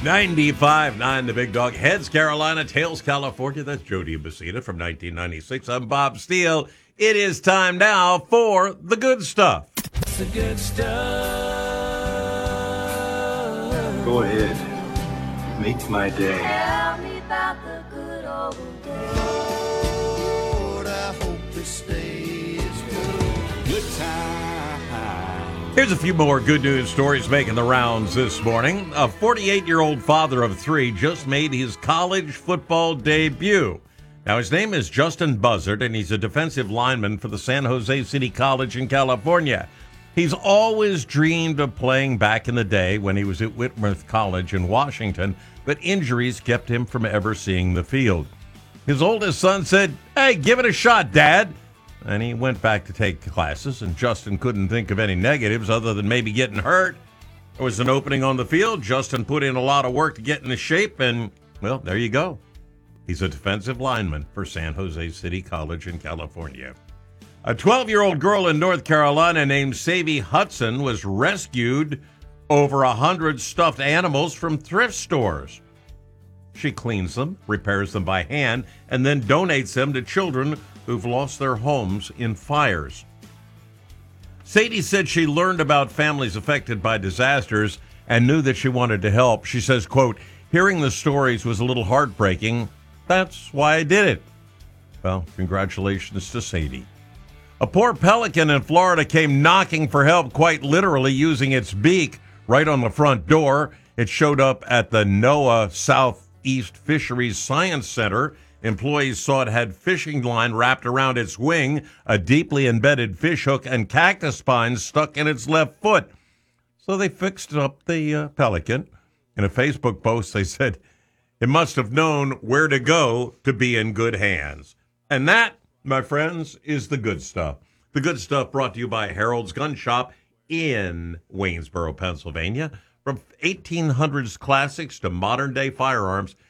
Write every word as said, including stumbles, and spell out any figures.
ninety-five nine The Big Dog. Heads Carolina, tails California. That's Jody Basita from nineteen ninety-six. I'm Bob Steele. It is time now for the good stuff. The good stuff. Go ahead. Make my day. Tell me about the good old days. Lord, I hope this day is good. Good time. Here's a few more good news stories making the rounds this morning. A forty-eight-year-old father of three just made his college football debut. Now, his name is Justin Buzzard, and he's a defensive lineman for the San Jose City College in California. He's always dreamed of playing back in the day when he was at Whitworth College in Washington, but injuries kept him from ever seeing the field. His oldest son said, "Hey, give it a shot, Dad." And he went back to take classes, and Justin couldn't think of any negatives other than maybe getting hurt. There was an opening on the field. Justin put in a lot of work to get into shape, and, well, there you go. He's a defensive lineman for San Jose City College in California. A twelve-year-old girl in North Carolina named Savy Hudson was rescued over one hundred stuffed animals from thrift stores. She cleans them, repairs them by hand, and then donates them to children who've lost their homes in fires. Sadie said she learned about families affected by disasters and knew that she wanted to help. She says, quote, "Hearing the stories was a little heartbreaking. That's why I did it." Well, congratulations to Sadie. A poor pelican in Florida came knocking for help, quite literally using its beak right on the front door. It showed up at the NOAA Southeast Fisheries Science Center. Employees saw it had fishing line wrapped around its wing, a deeply embedded fish hook, and cactus spines stuck in its left foot. So they fixed up the uh, pelican. In a Facebook post, they said, "It must have known where to go to be in good hands." And that, my friends, is the good stuff. The good stuff brought to you by Harold's Gun Shop in Waynesboro, Pennsylvania. From eighteen hundreds classics to modern-day firearms,